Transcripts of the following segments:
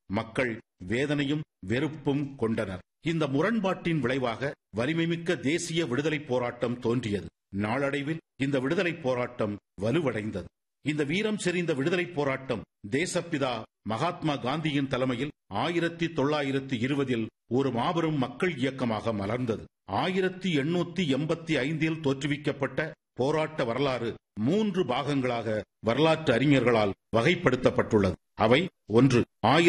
மக்கள் வேதனையும் வெறுப்பும் கொண்டனர். இந்த முரண்பாட்டின் விளைவாக வலிமைமிக்க தேசிய விடுதலை போராட்டம் தோன்றியது. நாளடைவில் இந்த விடுதலை போராட்டம் வலுவடைந்தது. இந்த வீரம் செறிந்த விடுதலை போராட்டம் தேசப்பிதா மகாத்மா காந்தியின் தலைமையில் 1920 ஒரு மாபெரும் மக்கள் இயக்கமாக மலர்ந்தது. 1885 தோற்றுவிக்கப்பட்ட போராட்ட வரலாறு 3 பாகங்களாக வரலாற்று அறிஞர்களால் வகைப்படுத்தப்பட்டுள்ளது. அவை: 1.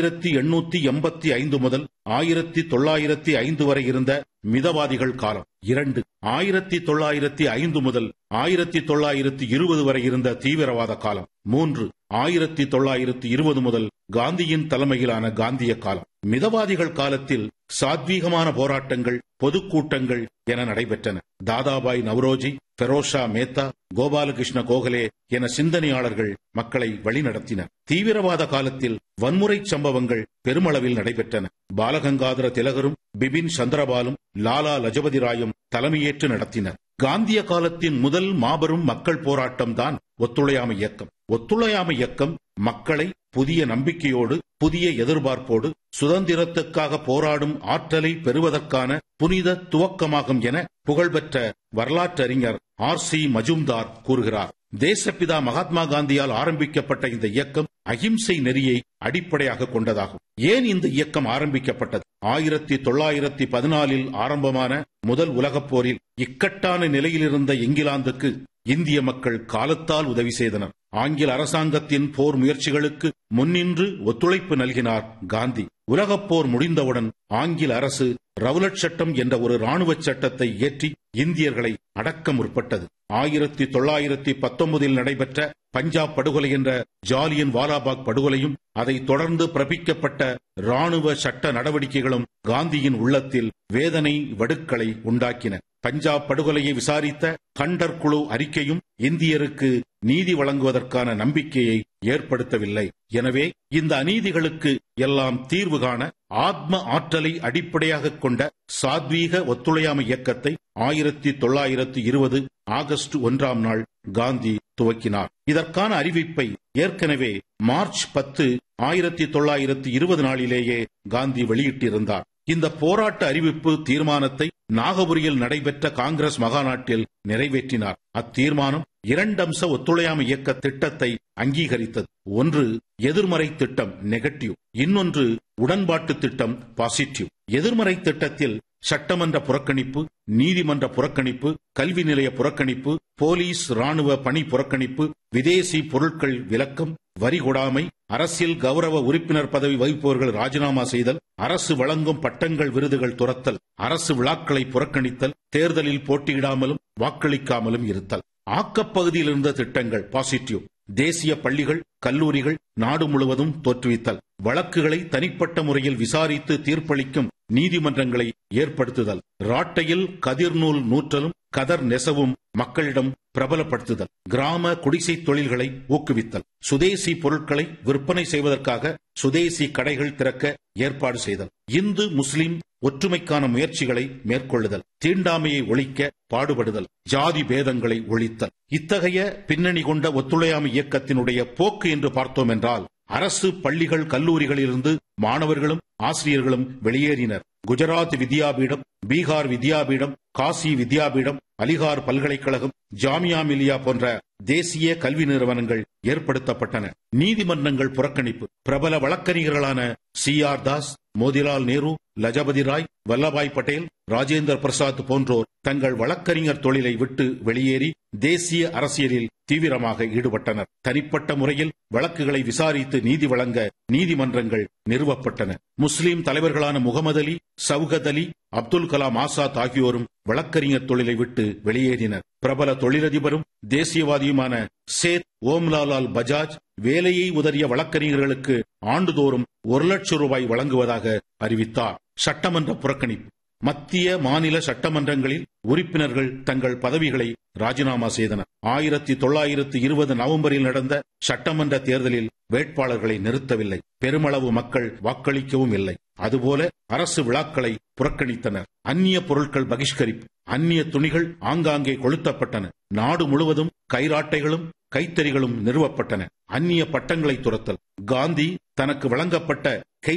1885 முதல் 1905 வரை இருந்த மிதவாதிகள் காலம். 2. 1905 முதல் 1920 வரை இருந்த தீவிரவாத காலம். 3. 1920 முதல் காந்தியின் தலைமையிலான காந்திய காலம். மிதவாதிகள் காலத்தில் சாத்வீகமான போராட்டங்கள், பொதுக்கூட்டங்கள் என நடைபெற்றன. தாதாபாய் நவ்ரோஜி, பெரோஷா மேத்தா, கோபாலகிருஷ்ண கோகலே என சிந்தனையாளர்கள் மக்களை வழிநடத்தினர். தீவிரவாத காலத்தில் வன்முறை சம்பவங்கள் பெருமளவில் நடைபெற்றன. பாலகங்காதர திலகரும் பிபின் சந்திரபாலும் லாலா லஜபதி ராயும் தலைமையேற்று நடத்தினர். காந்திய காலத்தின் முதல் மாபெரும் மக்கள் போராட்டம் தான் ஒத்துழையாமை இயக்கம். ஒத்துழையாமை இயக்கம் மக்களை புதிய நம்பிக்கையோடு, புதிய எதிர்பார்ப்போடு சுதந்திரத்துக்காக போராடும் ஆற்றலை பெறுவதற்கான புனித துவக்கமாகும் என புகழ்பெற்ற வரலாற்று அறிஞர் R.C. மஜும்தார் கூறுகிறார். தேசப்பிதா மகாத்மா காந்தியால் ஆரம்பிக்கப்பட்ட இந்த இயக்கம் அகிம்சை நெறியை அடிப்படையாக கொண்டதாகும். ஏன் இந்த இயக்கம் ஆரம்பிக்கப்பட்டது? 1914 ஆரம்பமான முதல் உலகப் போரில் இக்கட்டான நிலையிலிருந்த இங்கிலாந்துக்கு இந்திய மக்கள் காலத்தால் உதவி செய்தனர். ஆங்கில அரசாங்கத்தின் போர் முயற்சிகளுக்கு முன்னின்று ஒத்துழைப்பு நல்கினார் காந்தி. உலகப் போர் முடிந்தவுடன் ஆங்கில அரசு ரவுலட் சட்டம் என்ற ஒரு ராணுவ சட்டத்தை இயற்றி இந்தியர்களை அடக்க முற்பட்டது. 1919 நடைபெற்ற பஞ்சாப் படுகொலை என்ற ஜாலியன் வாலாபாக் படுகொலையும் அதை தொடர்ந்து பிறப்பிக்கப்பட்ட ராணுவ சட்ட நடவடிக்கைகளும் காந்தியின் உள்ளத்தில் வேதனை வடுக்களை உண்டாக்கின. பஞ்சாப் படுகொலையை விசாரித்த கண்டர் குழு அறிக்கையும் இந்தியருக்கு நீதி வழங்குவதற்கான நம்பிக்கையை ஏற்படுத்தவில்லை. எனவே இந்த அநீதிகளுக்கு எல்லாம் தீர்வு காண ஆத்ம ஆற்றலை அடிப்படையாக கொண்ட சாத்வீக ஒத்துழையாமை இயக்கத்தை 1920 ஆகஸ்ட் 1 காந்தி துவக்கினார். இதற்கான அறிவிப்பை ஏற்கனவே மார்ச் 10, 1920 காந்தி வெளியிட்டிருந்தார். இந்த போராட்ட அறிவிப்பு தீர்மானத்தை நாகபுரியில் நடைபெற்ற காங்கிரஸ் மகாநாட்டில் நிறைவேற்றினார். அத்தீர்மானம் 2 அம்ச ஒத்துழையாமை இயக்க திட்டத்தை அங்கீகரித்தது. ஒன்று எதிர்மறை திட்டம் நெகட்டிவ், இன்னொன்று உடன்பாட்டு திட்டம் பாசிட்டிவ். எதிர்மறை திட்டத்தில் சட்டமன்ற புறக்கணிப்பு, நீதிமன்ற புறக்கணிப்பு, கல்வி நிலைய புறக்கணிப்பு, போலீஸ் ராணுவ பணி புறக்கணிப்பு, விதேசி பொருட்கள் விலக்கம், வரி கொடாமை, அரசியல் கௌரவ உறுப்பினர் பதவி வகிப்பவர்கள் ராஜினாமா செய்தல், அரசு வழங்கும் பட்டங்கள் விருதுகள் துரத்தல், அரசு விழாக்களை புறக்கணித்தல், தேர்தலில் போட்டியிடாமலும் வாக்களிக்காமலும் இருத்தல். ஆக்கப்பகுதியில் இருந்த திட்டங்கள் பாசிட்டிவ். தேசிய பள்ளிகள், கல்லூரிகள் நாடு முழுவதும் தோற்றுவித்தல், வழக்குகளை தனிப்பட்ட முறையில் விசாரித்து தீர்ப்பளிக்கும் நீதிமன்றங்களை ஏற்படுத்துதல், ராட்டையில் கதிர்நூல் நூற்றலும் கதர் நெசவும் மக்களிடம் பிரபலப்படுத்துதல், கிராம குடிசை தொழில்களை ஊக்குவித்தல், சுதேசி பொருட்களை விற்பனை செய்வதற்காக சுதேசி கடைகள் திறக்க ஏற்பாடு செய்தல், இந்து முஸ்லிம் ஒற்றுமைக்கான முயற்சிகளை மேற்கொள்ளுதல், தீண்டாமையை ஒழிக்க பாடுபடுதல், ஜாதி பேதங்களை ஒழித்தல். இத்தகைய பின்னணி கொண்ட ஒத்துழையாமை இயக்கத்தினுடைய போக்கு என்று பார்த்தோம் என்றால், அரசு பள்ளிகள் கல்லூரிகளிலிருந்து மாணவர்களும் ஆசிரியர்களும் வெளியேறினர். குஜராத் வித்யாபீடம், பீகார் வித்யாபீடம், காசி வித்யாபீடம், அலிகார் பல்கலைக்கழகம், ஜாமியா மில்லியா போன்ற தேசிய கல்வி நிறுவனங்கள் ஏற்படுத்தப்பட்டன. நீதிமன்றங்கள் புறக்கணிப்பு. பிரபல வழக்கறிஞர்களான C.R. தாஸ், மோதிலால் நேரு, லஜபதி ராய், வல்லபாய் பட்டேல், ராஜேந்திர பிரசாத் போன்றோர் தங்கள் வழக்கறிஞர் தொழிலை விட்டு வெளியேறி தேசிய அரசியலில் தீவிரமாக ஈடுபட்டனர். தனிப்பட்ட முறையில் வழக்குகளை விசாரித்து நீதி வழங்க நீதிமன்றங்கள் நிறுவப்பட்டன. முஸ்லிம் தலைவர்களான முகமது அலி, சவுகத் அலி, அப்துல் கலாம் ஆசாத் ஆகியோரும் வழக்கறிஞர் தொழிலை விட்டு வெளியேறினர். பிரபல தொழிலதிபரும் தேசியவாதியுமான சேத் ஓம்லாலால் பஜாஜ் வேலையை உதறிய வழக்கறிஞர்களுக்கு ஆண்டுதோறும் 1 லட்சம் ரூபாய் வழங்குவதாக அறிவித்தார். சட்டமன்ற புறக்கணிப்பு. மத்திய மாநில சட்டமன்றங்களில் உறுப்பினர்கள் தங்கள் பதவிகளை ராஜினாமா செய்தனர். 1920 நவம்பரில் நடந்த சட்டமன்ற தேர்தலில் வேட்பாளர்களை நிறுத்தவில்லை. பெருமளவு மக்கள் வாக்களிக்கவும் இல்லை. அதுபோல அரசு விழாக்களை புறக்கணித்தனர். அந்நிய பொருட்கள் பகிஷ்கரிப்பு. அந்நிய துணிகள் ஆங்காங்கே கொளுத்தப்பட்டன. நாடு முழுவதும் கைராட்டைகளும் கைத்தறிகளும் நிறுவப்பட்டன. அந்நிய பட்டங்களை துரத்தல். காந்தி தனக்கு வழங்கப்பட்ட